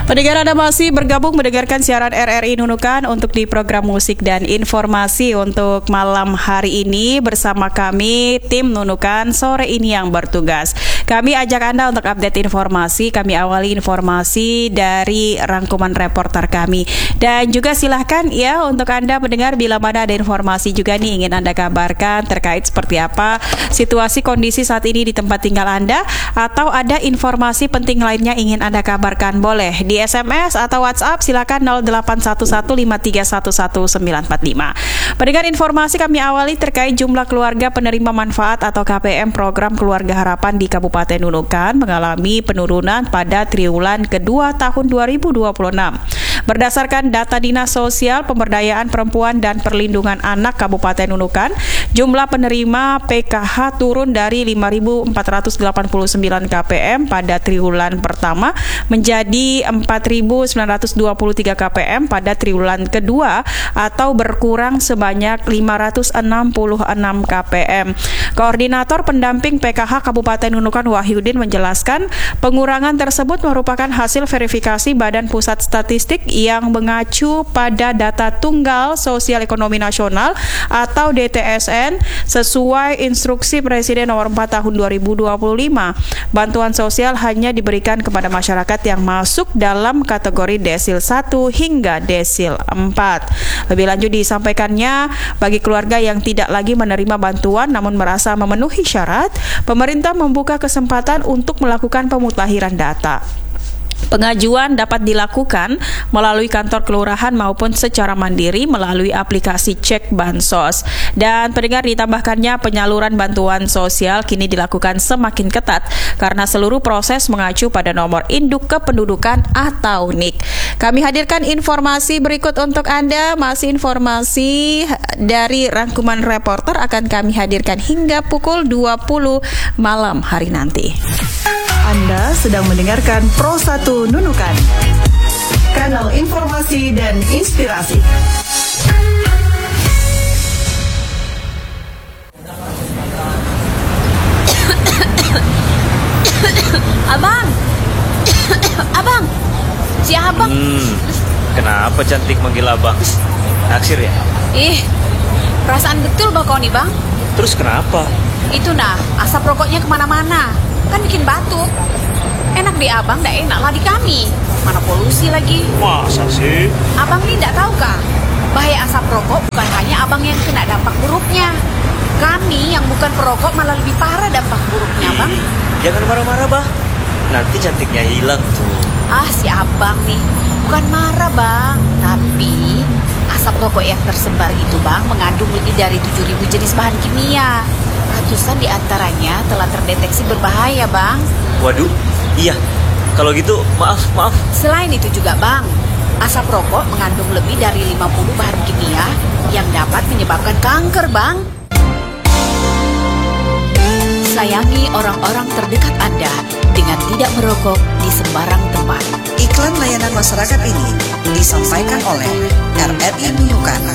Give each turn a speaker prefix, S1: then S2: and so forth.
S1: Pendengar, Anda masih bergabung mendengarkan siaran RRI Nunukan untuk di program musik dan informasi untuk malam hari ini bersama kami tim Nunukan sore ini yang bertugas. Kami ajak Anda untuk update informasi. Kami awali informasi dari rangkuman reporter kami. Dan juga silahkan ya untuk Anda mendengar bila mana ada informasi juga nih ingin Anda kabarkan terkait seperti apa situasi kondisi saat ini di tempat tinggal Anda, atau ada informasi penting lainnya ingin Anda kabarkan, boleh di SMS atau WhatsApp silakan 08115311945. Pendengar, informasi kami awali terkait jumlah keluarga penerima manfaat atau KPM program Keluarga Harapan di Kabupaten Nunukan mengalami penurunan pada triwulan kedua tahun 2026. Berdasarkan data Dinas Sosial Pemberdayaan Perempuan dan Perlindungan Anak Kabupaten Nunukan, jumlah penerima PKH turun dari 5.489 KPM pada triwulan pertama menjadi 4.923 KPM pada triwulan kedua, atau berkurang sebanyak 566 KPM. Koordinator Pendamping PKH Kabupaten Nunukan Wahyudin menjelaskan pengurangan tersebut merupakan hasil verifikasi Badan Pusat Statistik yang mengacu pada data Tunggal Sosial Ekonomi Nasional atau DTSN sesuai instruksi Presiden nomor 4 tahun 2025. Bantuan sosial hanya diberikan kepada masyarakat yang masuk dalam kategori desil 1 hingga desil 4. Lebih lanjut disampaikannya, bagi keluarga yang tidak lagi menerima bantuan namun merasa memenuhi syarat, pemerintah membuka kesempatan untuk melakukan pemutahiran data. Pengajuan dapat dilakukan melalui kantor kelurahan maupun secara mandiri melalui aplikasi Cek Bansos. Dan pendengar, ditambahkannya penyaluran bantuan sosial kini dilakukan semakin ketat karena seluruh proses mengacu pada nomor induk kependudukan atau NIK. Kami hadirkan informasi berikut untuk Anda. Masih informasi dari rangkuman reporter akan kami hadirkan hingga pukul 20 malam hari nanti.
S2: Anda sedang mendengarkan Pro 1 Nunukan, kanal informasi dan inspirasi.
S3: Abang, abang, si abang.
S4: Kenapa cantik manggil abang? Naksir ya?
S3: Perasaan betul bakau nih bang.
S4: Terus kenapa?
S3: Itu nah, asap rokoknya kemana-mana, kan bikin batuk. Enak di abang, gak enak lah di kami. Mana polusi lagi.
S4: Masa sih?
S3: Abang ini gak tahu kah? Bahaya asap rokok bukan hanya abang yang kena dampak buruknya. Kami yang bukan perokok malah lebih parah dampak buruknya bang.
S4: Jangan marah-marah bang, nanti cantiknya hilang tuh.
S3: Si abang nih, bukan marah bang, tapi asap rokok yang tersebar itu bang mengandung lebih dari 7.000 jenis bahan kimia. Ratusan diantaranya telah terdeteksi berbahaya bang.
S4: Waduh, iya. Kalau gitu maaf.
S3: Selain itu juga bang, asap rokok mengandung lebih dari 50 bahan kimia yang dapat menyebabkan kanker bang. Sayangi orang-orang terdekat Anda dengan tidak merokok di sembarang tempat.
S2: Iklan layanan masyarakat ini disampaikan oleh RRI Nunukan.